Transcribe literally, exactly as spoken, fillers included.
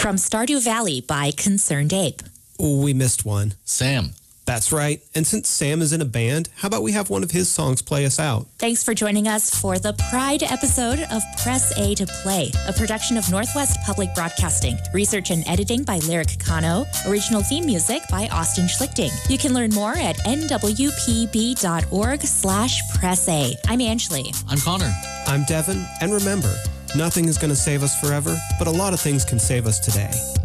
From Stardew Valley by Concerned Ape. We missed one. Sam. That's right. And since Sam is in a band, how about we have one of his songs play us out? Thanks for joining us for the Pride episode of Press A to Play, a production of Northwest Public Broadcasting. Research and editing by Lyric Kano. Original theme music by Austin Schlichting. You can learn more at n w p b dot org slash press A. I'm Angeli. I'm Connor. I'm Devin. And remember, nothing is going to save us forever, but a lot of things can save us today.